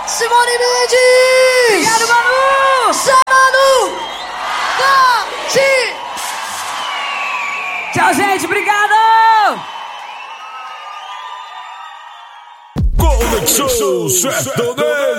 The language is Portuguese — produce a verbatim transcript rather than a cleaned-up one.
Simone Mendes! Obrigado, Manu! Só Manu! Tati! Tchau, gente, obrigado! Conexão Sertaneja.